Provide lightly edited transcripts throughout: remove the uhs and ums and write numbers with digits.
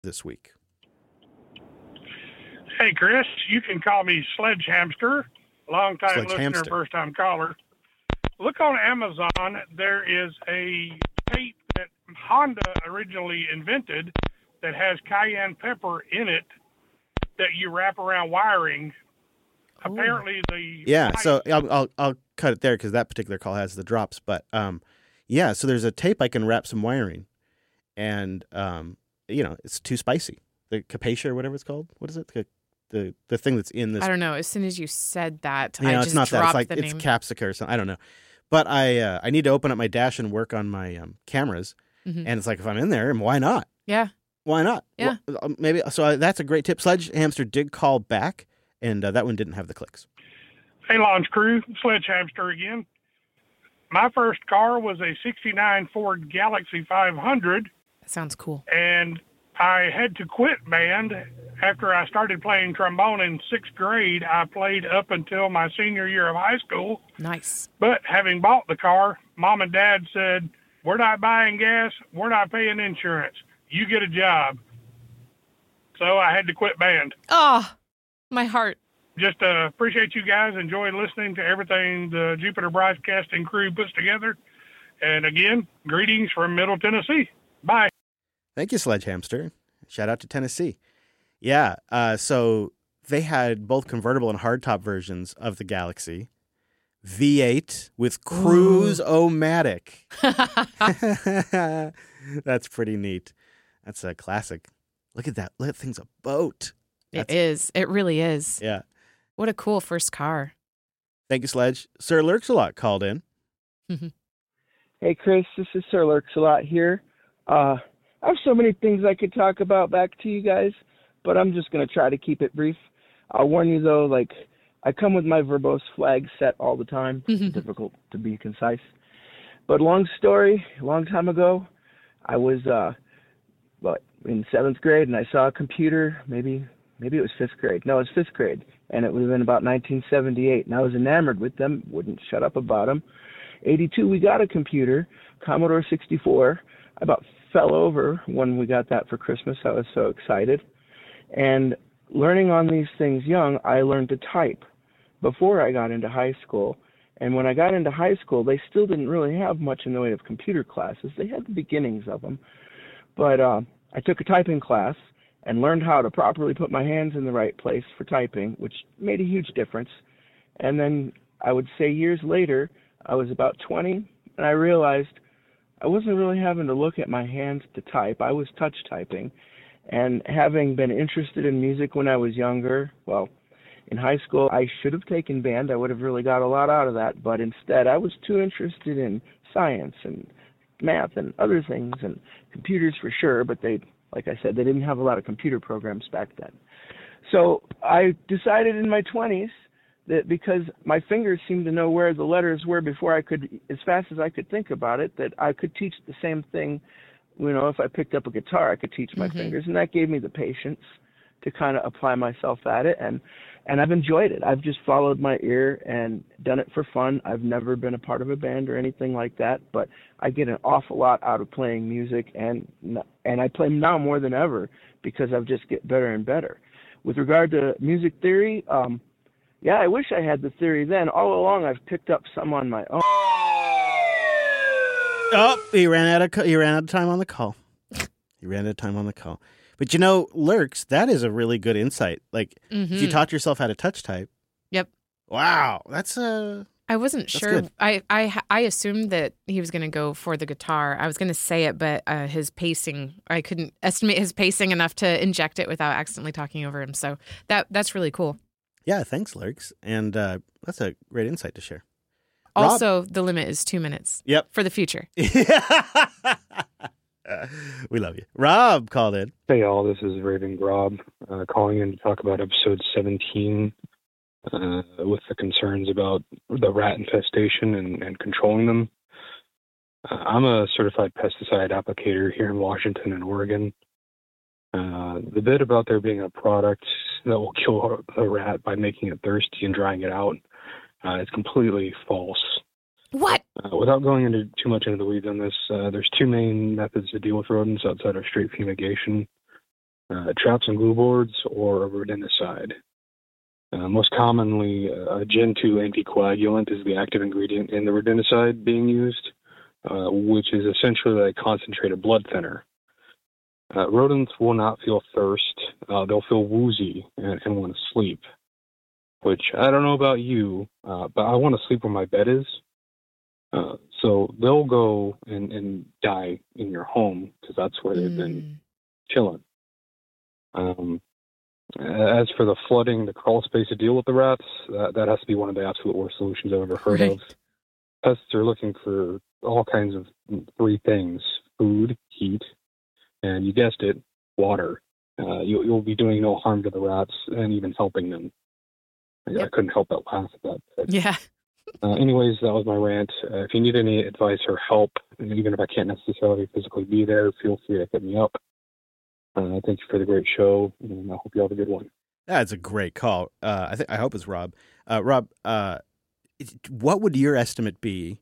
this week. Hey, Chris, you can call me Sledge Hamster, long-time Sledge listener, Hamster. first-time caller. Look on Amazon. There is a tape that Honda originally invented that has cayenne pepper in it that you wrap around wiring. Ooh. Apparently, the So I'll cut it there because that particular call has the drops. But so there's a tape I can wrap some wiring, and it's too spicy. The capacia or whatever it's called. What is it? The thing that's in this. I don't know. As soon as you said that, I just it's not that. It's like the it's name. capsica or something. I don't know. But I need to open up my dash and work on my cameras, Mhm. and it's like if I'm in there, why not? Yeah. Why not? Yeah. Well, maybe. So that's a great tip. Sledge Hamster did call back, and that one didn't have the clicks. Hey, launch crew, Sledge Hamster again. My first car was a 69 Ford Galaxy 500. That sounds cool. And I had to quit band after I started playing trombone in 6th grade. I played up until my senior year of high school. Nice. But having bought the car, Mom and Dad said, "We're not buying gas. We're not paying insurance. You get a job." So I had to quit band. Oh, my heart. Just appreciate you guys. Enjoy listening to everything the Jupiter Broadcasting crew puts together. And again, greetings from Middle Tennessee. Bye. Thank you, Sledge Hamster. Shout out to Tennessee. Yeah, so they had both convertible and hardtop versions of the Galaxy. V8 with Cruise-O-Matic. That's pretty neat. That's a classic. Look at that. Look at thing's a boat. It is. It really is. Yeah. What a cool first car. Thank you, Sledge. Sir Lurks-A-Lot called in. Hey, Chris, this is Sir Lurks-A-Lot here. I have so many things I could talk about back to you guys, but I'm just going to try to keep it brief. I'll warn you, though, I come with my verbose flag set all the time. It's difficult to be concise. But long story, a long time ago, I was in 7th grade, and I saw a computer, maybe it was 5th grade. No, it was 5th grade, and it would have been about 1978, and I was enamored with them, wouldn't shut up about them. 82, we got a computer, Commodore 64. I about fell over when we got that for Christmas. I was so excited. And learning on these things young, I learned to type before I got into high school. And when I got into high school, they still didn't really have much in the way of computer classes. They had the beginnings of them. But I took a typing class and learned how to properly put my hands in the right place for typing, which made a huge difference. And then I would say years later, I was about 20, and I realized I wasn't really having to look at my hands to type. I was touch typing. And having been interested in music when I was younger, well, in high school, I should have taken band. I would have really got a lot out of that. But instead, I was too interested in science and math and other things, and computers for sure, but like I said, they didn't have a lot of computer programs back then. So I decided in my 20s that because my fingers seemed to know where the letters were before I could, as fast as I could think about it, that I could teach the same thing. If I picked up a guitar, I could teach my fingers, and that gave me the patience to kind of apply myself at it, and I've enjoyed it. I've just followed my ear and done it for fun. I've never been a part of a band or anything like that, but I get an awful lot out of playing music, and I play now more than ever because I've just get better and better. With regard to music theory, I wish I had the theory then. All along, I've picked up some on my own. Oh, he ran out of time on the call. But Lurks, that is a really good insight. Like, if you taught yourself how to touch type. Yep. Wow, that's I wasn't sure. Good. I assumed that he was going to go for the guitar. I was going to say it, but his pacing, I couldn't estimate his pacing enough to inject it without accidentally talking over him. So that's really cool. Yeah, thanks, Lurks. And that's a great insight to share. Also, the limit is 2 minutes. Yep. For the future. We love you. Rob called in. Hey, y'all. This is Raven Grob calling in to talk about episode 17 with the concerns about the rat infestation and controlling them. I'm a certified pesticide applicator here in Washington and Oregon. The bit about there being a product that will kill a rat by making it thirsty and drying it out is completely false. What? Without going into too much into the weeds on this, there's two main methods to deal with rodents outside of straight fumigation. traps and glue boards, or a rodenticide. Most commonly, a Gen 2 anticoagulant is the active ingredient in the rodenticide being used, which is essentially a concentrated blood thinner. Rodents will not feel thirst. They'll feel woozy and want to sleep, which I don't know about you, but I want to sleep where my bed is. So they'll go and die in your home because that's where they've been chilling. As for the flooding the crawl space to deal with the rats, that has to be one of the absolute worst solutions I've ever heard of. Pests are looking for all kinds of three things: food, heat, and you guessed it, water. You'll be doing no harm to the rats and even helping them. I couldn't help but laugh at that. Yeah. Anyways, that was my rant. If you need any advice or help, even if I can't necessarily physically be there, feel free to hit me up. Thank you for the great show, and I hope you have a good one. That's a great call. I hope it's Rob. Rob, what would your estimate be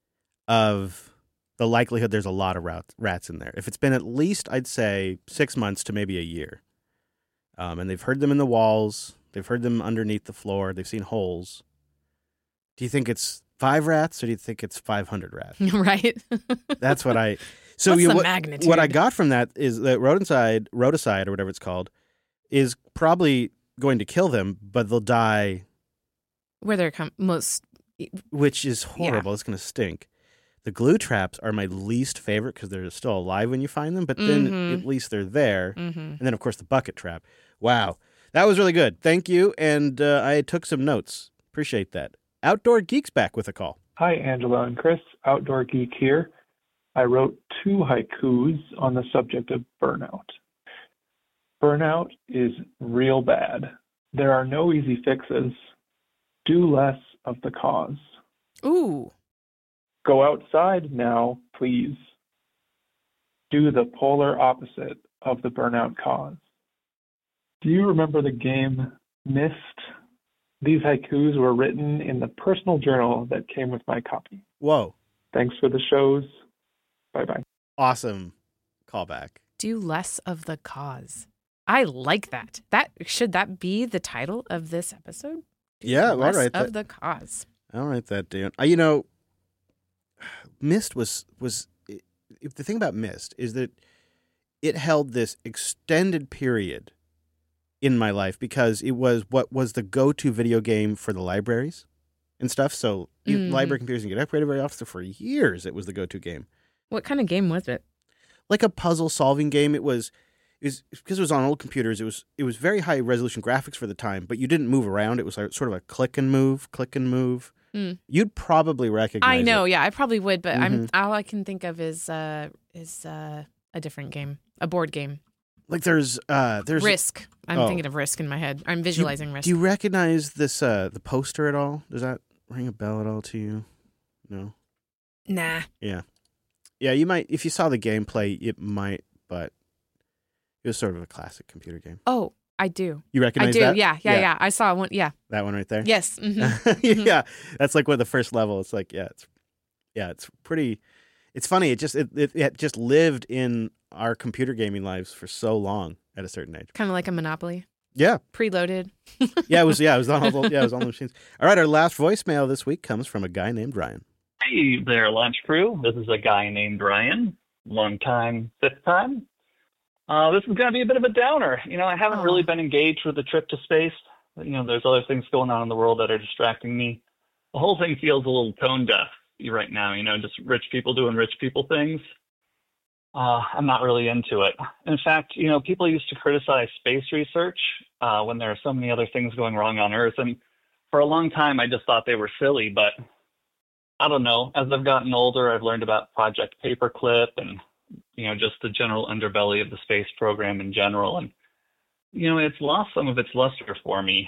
of the likelihood there's a lot of rats in there? If it's been at least, I'd say, 6 months to maybe a year, and they've heard them in the walls, they've heard them underneath the floor, they've seen holes. Do you think it's 5 rats or do you think it's 500 rats? Right. That's what I. So What's the magnitude? What I got from that is that rodenticide or whatever it's called is probably going to kill them, but they'll die. Where they're most. Which is horrible. Yeah. It's going to stink. The glue traps are my least favorite because they're still alive when you find them, but then at least they're there. Mm-hmm. And then, of course, the bucket trap. Wow. That was really good. Thank you. And I took some notes. Appreciate that. Outdoor Geek's back with a call. Hi, Angela and Chris. Outdoor Geek here. I wrote 2 haikus on the subject of burnout. Burnout is real bad. There are no easy fixes. Do less of the cause. Ooh. Go outside now, please. Do the polar opposite of the burnout cause. Do you remember the game Myst? These haikus were written in the personal journal that came with my copy. Whoa. Thanks for the shows. Bye-bye. Awesome callback. Do less of the cause. I like that. Should that be the title of this episode? Yeah, less all right. Of the cause. I'll write that down. Myst was the thing about Myst is that it held this extended period in my life because it was what was the go-to video game for the libraries and stuff. So library computers didn't get upgraded very often. So for years, it was the go-to game. What kind of game was it? Like a puzzle-solving game. It was because it was on old computers. It was very high resolution graphics for the time, but you didn't move around. It was sort of a click and move. You'd probably recognize. I know, it. Yeah, I probably would, but all I can think of is a different game, a board game. Like there's Risk. I'm thinking of Risk in my head. I'm visualizing Risk. Do you recognize this the poster at all? Does that ring a bell at all to you? No. Nah. Yeah, you might if you saw the gameplay, it might, but it was sort of a classic computer game. Oh, I do. You recognize that? Yeah. Yeah. I saw one. Yeah. That one right there? Yes. Mm-hmm. Yeah. That's like the first level. It's like, it's pretty. It's funny. It just lived in our computer gaming lives for so long at a certain age. Kind of like a Monopoly. Yeah. Preloaded. It was on all the machines. All right, our last voicemail this week comes from a guy named Ryan. Hey there, lunch crew. This is a guy named Ryan. Long time, 5th time. This is going to be a bit of a downer. I haven't really been engaged with the trip to space. There's other things going on in the world that are distracting me. The whole thing feels a little tone deaf right now, just rich people doing rich people things. I'm not really into it. In fact, people used to criticize space research when there are so many other things going wrong on Earth. And for a long time, I just thought they were silly. But I don't know. As I've gotten older, I've learned about Project Paperclip and just the general underbelly of the space program in general. And, it's lost some of its luster for me.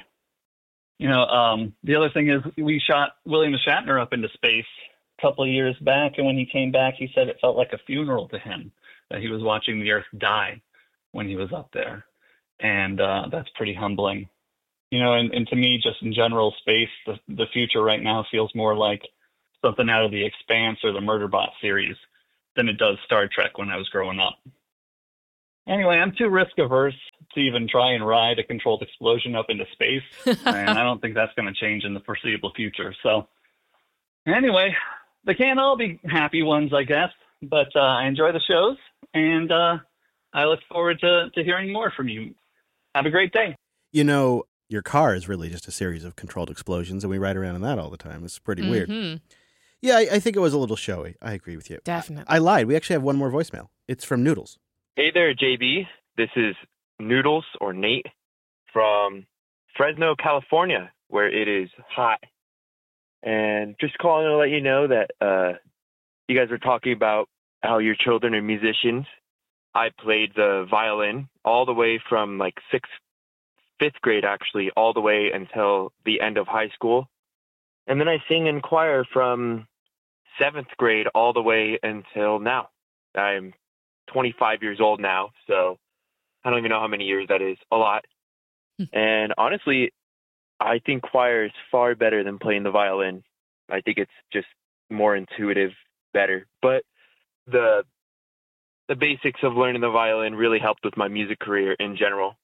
The other thing is we shot William Shatner up into space a couple of years back. And when he came back, he said it felt like a funeral to him, that he was watching the Earth die when he was up there. And that's pretty humbling. And to me, just in general, space, the future right now feels more like something out of The Expanse or the Murderbot series than it does Star Trek when I was growing up. Anyway, I'm too risk averse to even try and ride a controlled explosion up into space, and I don't think that's going to change in the foreseeable future. So, anyway, they can't all be happy ones, I guess. But I enjoy the shows, and I look forward to hearing more from you. Have a great day. You know, your car is really just a series of controlled explosions, and we ride around in that all the time. It's pretty weird. Yeah, I think it was a little showy. I agree with you. Definitely. I lied. We actually have one more voicemail. It's from Noodles. Hey there, JB. This is Noodles, or Nate, from Fresno, California, where it is hot. And just calling to let you know that you guys were talking about how your children are musicians. I played the violin all the way from like fifth grade, actually, all the way until the end of high school. And then I sing in choir from 7th grade all the way until now. I'm 25 years old now, so I don't even know how many years that is. A lot. And honestly, I think choir is far better than playing the violin. I think it's just more intuitive, better. But the basics of learning the violin really helped with my music career in general.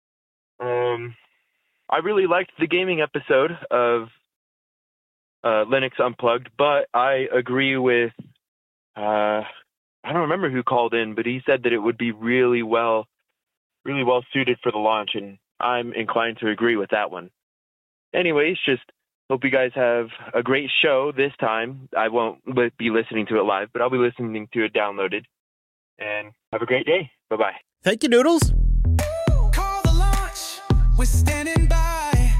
I really liked the gaming episode of Linux Unplugged, but I agree with I don't remember who called in, but he said that it would be really well suited for the launch, and I'm inclined to agree with that one. Anyways, just hope you guys have a great show this time. I won't be listening to it live, but I'll be listening to it downloaded. And have a great day. Bye-bye. Thank you, Noodles. Call the launch. We're standing by.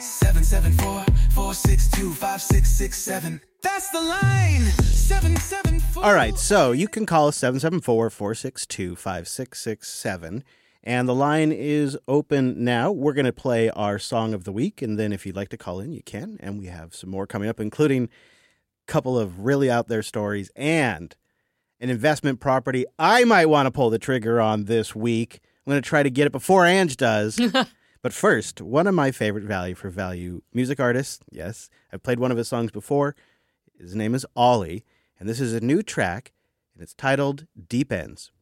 774-462-5667. That's the line. 774. All right, so you can call us 774-462-5667. And the line is open now. We're going to play our song of the week, and then if you'd like to call in, you can. And we have some more coming up, including a couple of really out there stories and an investment property I might want to pull the trigger on this week. I'm going to try to get it before Ange does. But first, one of my favorite value for value music artists. Yes, I've played one of his songs before. His name is Ollie, and this is a new track, and it's titled Deep Ends.